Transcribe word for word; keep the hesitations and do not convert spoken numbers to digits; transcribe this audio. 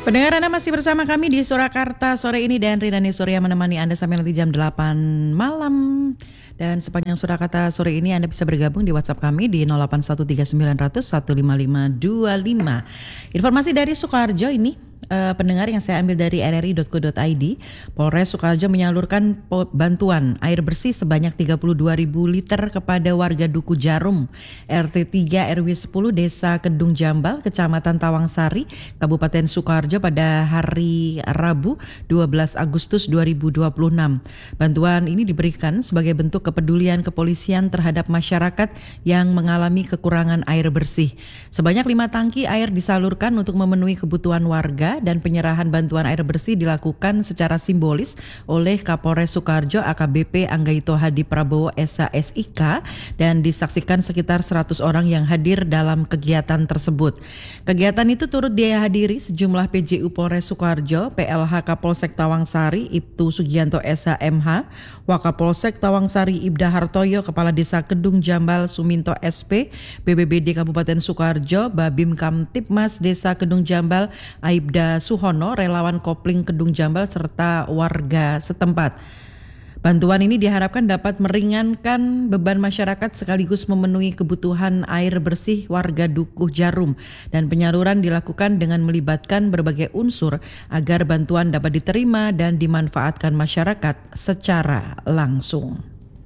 Pendengar, Anda masih bersama kami di Surakarta sore ini dan Ridani Surya menemani Anda sampai nanti jam delapan malam. Dan sepanjang Surakarta sore ini Anda bisa bergabung di WhatsApp kami di nol delapan satu tiga sembilan nol nol satu lima lima dua lima. Informasi dari Sukoharjo ini, uh, pendengar yang saya ambil dari r r i dot co dot i d, Polres Sukoharjo menyalurkan bantuan air bersih sebanyak tiga puluh dua ribu liter kepada warga Duku Jarum, R T tiga R W sepuluh Desa Kedung Jambal, Kecamatan Tawangsari, Kabupaten Sukoharjo pada hari Rabu dua belas Agustus dua ribu dua puluh enam. Bantuan ini diberikan sebagai bentuk kepedulian kepolisian terhadap masyarakat yang mengalami kekurangan air bersih. Sebanyak lima tangki air disalurkan untuk memenuhi kebutuhan warga dan penyerahan bantuan air bersih dilakukan secara simbolis oleh Kapolres Sukoharjo A K B P Anggaito Hadi Prabowo S H S I K dan disaksikan sekitar seratus orang yang hadir dalam kegiatan tersebut. Kegiatan itu turut dihadiri sejumlah P J U Polres Sukoharjo, P L H Kapolsek Tawangsari Ibtu Sugianto S H M H, Wakapolsek Tawangsari Ibda Hartoyo, Kepala Desa Kedung Jambal Suminto S P, B B B D Kabupaten Sukoharjo, Babim Kamtipmas Desa Kedung Jambal Aibda Suhono, relawan Kopling Kedung Jambal serta warga setempat. Bantuan ini diharapkan dapat meringankan beban masyarakat sekaligus memenuhi kebutuhan air bersih warga Dukuh Jarum, dan penyaluran dilakukan dengan melibatkan berbagai unsur agar bantuan dapat diterima dan dimanfaatkan masyarakat secara langsung.